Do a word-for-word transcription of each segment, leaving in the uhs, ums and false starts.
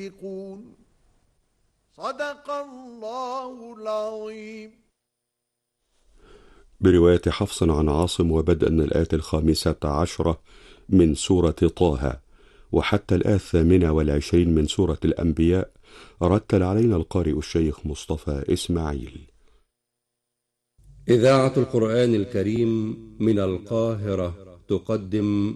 صدق الله العظيم. برواية حفص عن عاصم وبدءا من الآية الخامسة عشرة من سورة طه وحتى الآية الثامنة والعشرين من سورة الأنبياء، رتل علينا القارئ الشيخ مصطفى إسماعيل. إذاعة القرآن الكريم من القاهرة تقدم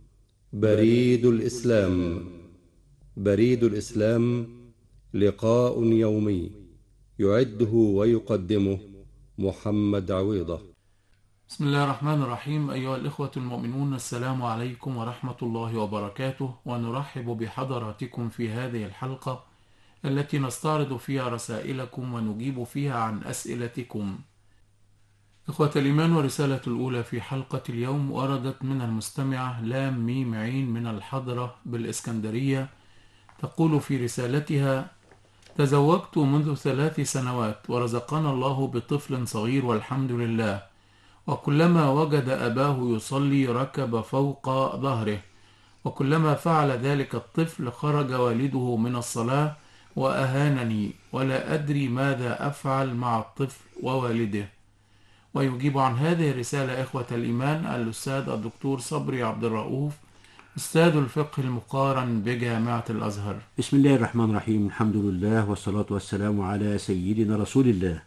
بريد الإسلام. بريد الإسلام لقاء يومي يعده ويقدمه محمد عويضة. بسم الله الرحمن الرحيم. أيها الإخوة المؤمنون، السلام عليكم ورحمة الله وبركاته، ونرحب بحضراتكم في هذه الحلقة التي نستعرض فيها رسائلكم ونجيب فيها عن أسئلتكم. إخوة الإيمان، ورسالة الأولى في حلقة اليوم وردت من المستمعة لام ميم عين من الحضرة بالإسكندرية، تقول في رسالتها: تزوجت منذ ثلاث سنوات ورزقنا الله بطفل صغير والحمد لله، وكلما وجد أباه يصلي ركب فوق ظهره، وكلما فعل ذلك الطفل خرج والده من الصلاة وأهانني، ولا أدري ماذا أفعل مع الطفل ووالده. ويجيب عن هذه الرسالة إخوة الإيمان الأستاذ الدكتور صبري عبد الرؤوف، أستاذ الفقه المقارن بجامعة الأزهر. بسم الله الرحمن الرحيم. الحمد لله والصلاة والسلام على سيدنا رسول الله.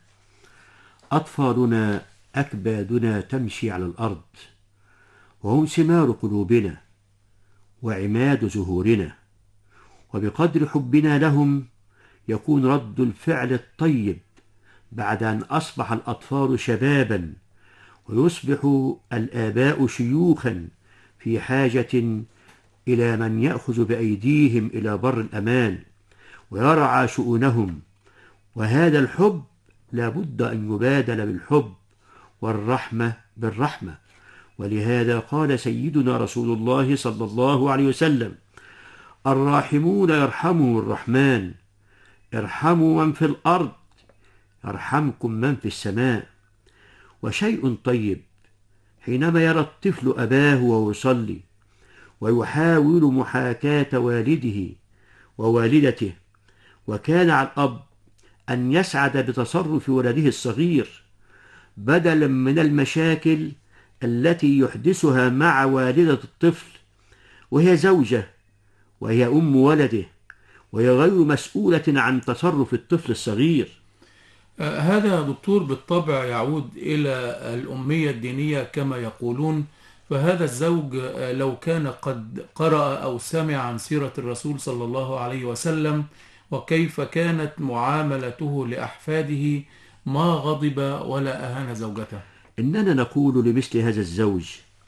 أطفالنا أكبادنا تمشي على الأرض، وهم ثمار قلوبنا وعماد زهورنا، وبقدر حبنا لهم يكون رد الفعل الطيب بعد أن أصبح الأطفال شبابا، ويصبح الآباء شيوخا في حاجة إلى من يأخذ بأيديهم إلى بر الأمان ويرعى شؤونهم. وهذا الحب لا بد أن يبادل بالحب، والرحمة بالرحمة. ولهذا قال سيدنا رسول الله صلى الله عليه وسلم: الراحمون يرحمهم الرحمن، ارحموا من في الأرض يرحمكم من في السماء. وشيء طيب حينما يرى الطفل أباه وهو يصلي ويحاول محاكاة والده ووالدته، وكان على الأب أن يسعد بتصرف ولده الصغير بدلا من المشاكل التي يحدثها مع والدة الطفل، وهي زوجة وهي أم ولده، وهي غير مسؤولة عن تصرف الطفل الصغير. آه هذا يا دكتور بالطبع يعود إلى الأمية الدينية كما يقولون. فهذا الزوج آه لو كان قد قرأ أو سمع عن سيرة الرسول صلى الله عليه وسلم وكيف كانت معاملته لأحفاده ما غضب ولا أهان زوجته. إننا نقول لمثل هذا الزوج: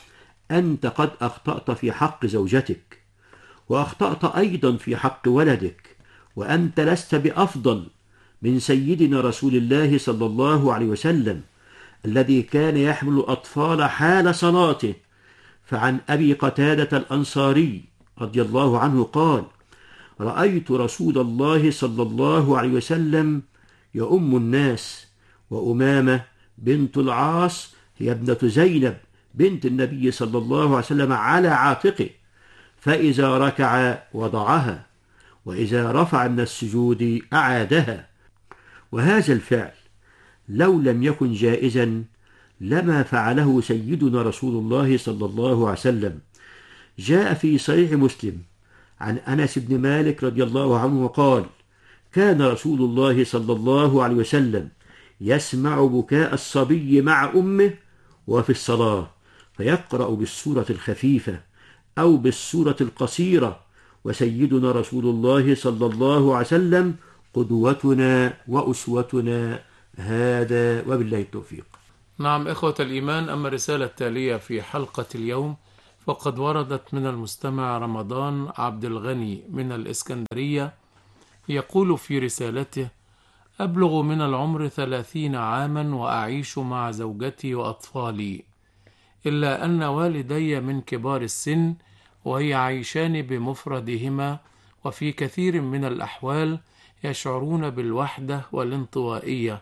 أنت قد أخطأت في حق زوجتك، وأخطأت أيضا في حق ولدك، وأنت لست بأفضل من سيدنا رسول الله صلى الله عليه وسلم الذي كان يحمل الأطفال حال صلاته. فعن أبي قتادة الأنصاري رضي الله عنه قال: رأيت رسول الله صلى الله عليه وسلم يؤم الناس، وأمامة بنت العاص هي ابنة زينب بنت النبي صلى الله عليه وسلم على عاتقه، فإذا ركع وضعها، وإذا رفع من السجود أعادها. وهذا الفعل لو لم يكن جائزا لما فعله سيدنا رسول الله صلى الله عليه وسلم. جاء في صحيح مسلم عن أنس بن مالك رضي الله عنه قال: كان رسول الله صلى الله عليه وسلم يسمع بكاء الصبي مع أمه وفي الصلاة، فيقرأ بالسورة الخفيفة أو بالسورة القصيرة. وسيدنا رسول الله صلى الله عليه وسلم قدوتنا وأسوتنا. هذا وبالله التوفيق. نعم إخوة الإيمان، أما الرسالة التالية في حلقة اليوم فقد وردت من المستمع رمضان عبد الغني من الإسكندرية، يقول في رسالته: أبلغ من العمر ثلاثين عاما وأعيش مع زوجتي وأطفالي، إلا أن والدي من كبار السن وهي عايشان بمفردهما، وفي كثير من الأحوال يشعرون بالوحدة والانطوائية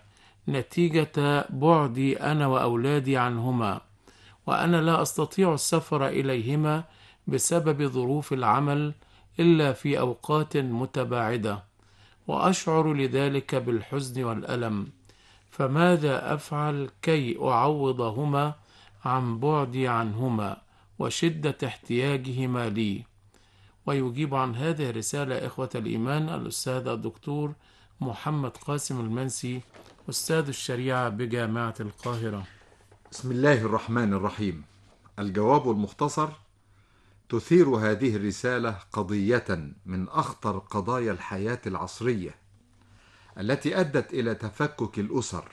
نتيجة بعدي أنا وأولادي عنهما، وأنا لا أستطيع السفر إليهما بسبب ظروف العمل إلا في أوقات متباعدة، وأشعر لذلك بالحزن والألم، فماذا أفعل كي أعوضهما عن بعدي عنهما وشدة احتياجهما لي؟ ويجيب عن هذه الرسالة إخوة الإيمان الأستاذ الدكتور محمد قاسم المنسي، أستاذ الشريعة بجامعة القاهرة. بسم الله الرحمن الرحيم. الجواب المختصر: تثير هذه الرسالة قضية من أخطر قضايا الحياة العصرية، التي أدت إلى تفكك الأسر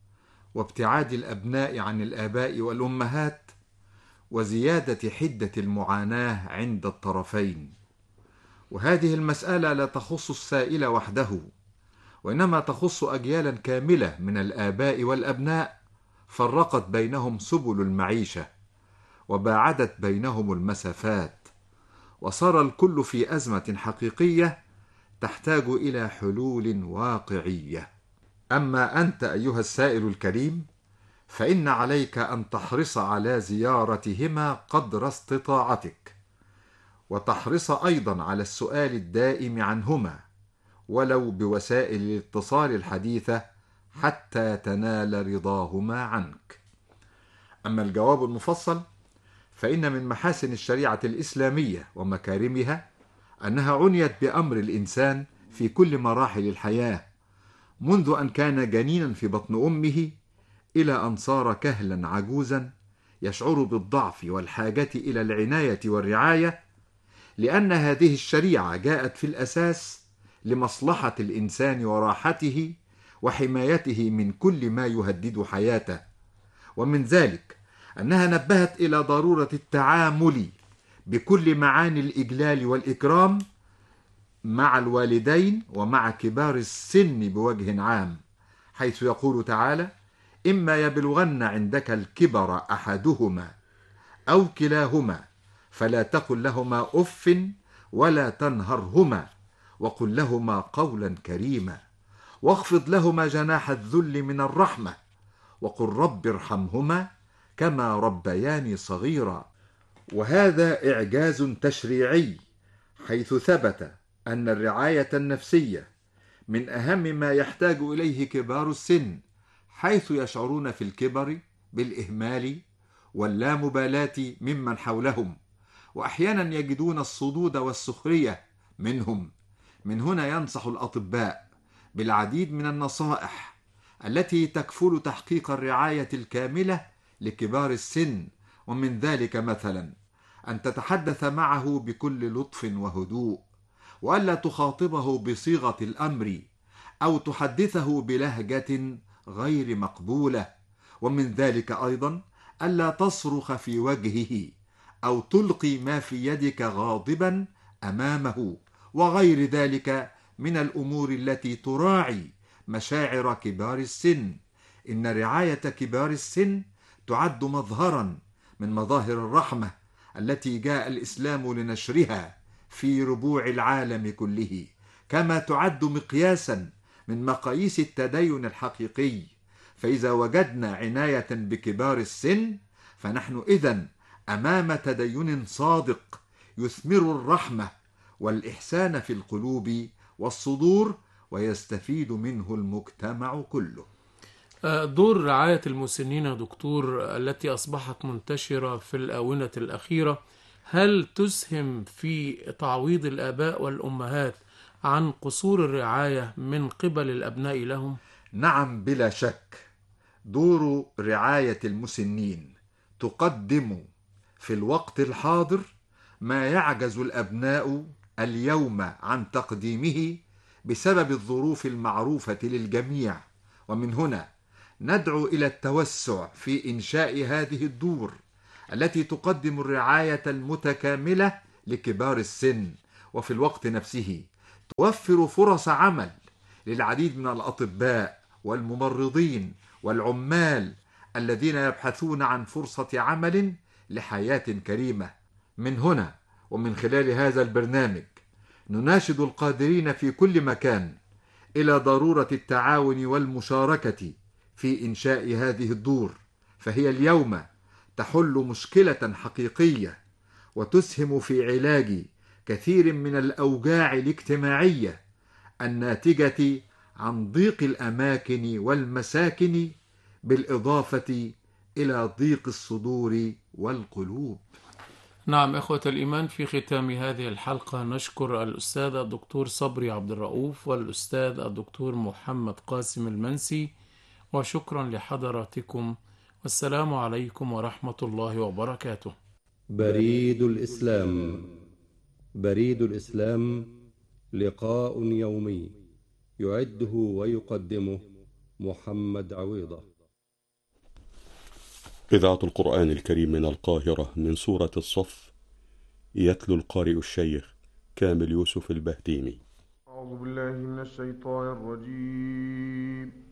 وابتعاد الأبناء عن الآباء والأمهات وزيادة حدة المعاناة عند الطرفين. وهذه المسألة لا تخص السائل وحده، وإنما تخص أجيالا كاملة من الآباء والأبناء فرقت بينهم سبل المعيشة وباعدت بينهم المسافات، وصار الكل في أزمة حقيقية تحتاج إلى حلول واقعية. أما أنت أيها السائل الكريم، فإن عليك أن تحرص على زيارتهما قدر استطاعتك، وتحرص أيضا على السؤال الدائم عنهما ولو بوسائل الاتصال الحديثة حتى تنال رضاهما عنك. أما الجواب المفصل، فإن من محاسن الشريعة الإسلامية ومكارمها أنها عنيت بأمر الإنسان في كل مراحل الحياة، منذ أن كان جنينا في بطن أمه إلى أن صار كهلا عجوزا يشعر بالضعف والحاجة إلى العناية والرعاية، لأن هذه الشريعة جاءت في الأساس لمصلحة الإنسان وراحته وحمايته من كل ما يهدد حياته. ومن ذلك أنها نبهت إلى ضرورة التعامل بكل معاني الإجلال والإكرام مع الوالدين ومع كبار السن بوجه عام، حيث يقول تعالى: إما يبلغن عندك الكبر أحدهما أو كلاهما فلا تقل لهما أف ولا تنهرهما وقل لهما قولا كريما واخفض لهما جناح الذل من الرحمة وقل رب ارحمهما كما ربياني صغيرا. وهذا إعجاز تشريعي، حيث ثبت أن الرعاية النفسية من أهم ما يحتاج إليه كبار السن، حيث يشعرون في الكبر بالإهمال واللامبالاة ممن حولهم، وأحيانا يجدون الصدود والسخرية منهم. من هنا ينصح الأطباء بالعديد من النصائح التي تكفل تحقيق الرعاية الكاملة لكبار السن، ومن ذلك مثلا أن تتحدث معه بكل لطف وهدوء، وألا تخاطبه بصيغة الأمر أو تحدثه بلهجة غير مقبولة، ومن ذلك أيضا ألا تصرخ في وجهه أو تلقي ما في يدك غاضبا أمامه، وغير ذلك من الأمور التي تراعي مشاعر كبار السن. إن رعاية كبار السن تعد مظهرا من مظاهر الرحمة التي جاء الإسلام لنشرها في ربوع العالم كله، كما تعد مقياسا من مقاييس التدين الحقيقي. فإذا وجدنا عناية بكبار السن فنحن إذن أمام تدين صادق يثمر الرحمة والإحسان في القلوب والصدور، ويستفيد منه المجتمع كله. دور رعاية المسنين يا دكتور التي أصبحت منتشرة في الآونة الأخيرة، هل تسهم في تعويض الآباء والأمهات عن قصور الرعاية من قبل الأبناء لهم؟ نعم بلا شك. دور رعاية المسنين تقدم في الوقت الحاضر ما يعجز الأبناء اليوم عن تقديمه بسبب الظروف المعروفة للجميع. ومن هنا ندعو إلى التوسع في إنشاء هذه الدور التي تقدم الرعاية المتكاملة لكبار السن، وفي الوقت نفسه توفر فرص عمل للعديد من الأطباء والممرضين والعمال الذين يبحثون عن فرصة عمل لحياة كريمة. من هنا ومن خلال هذا البرنامج نناشد القادرين في كل مكان إلى ضرورة التعاون والمشاركة في إنشاء هذه الدور، فهي اليوم تحل مشكلة حقيقية وتسهم في علاج كثير من الأوجاع الاجتماعية الناتجة عن ضيق الأماكن والمساكن، بالإضافة إلى ضيق الصدور والقلوب. نعم إخوة الإيمان، في ختام هذه الحلقة نشكر الأستاذ الدكتور صبري عبد الرؤوف والأستاذ الدكتور محمد قاسم المنسي، وشكرا لحضراتكم، والسلام عليكم ورحمة الله وبركاته. بريد الإسلام. بريد الإسلام لقاء يومي يعده ويقدمه محمد عويضة. إذاعة القرآن الكريم من القاهرة، من سورة الصف، يتلو القارئ الشيخ كامل يوسف البهتيمي. أعوذ بالله من الشيطان الرجيم.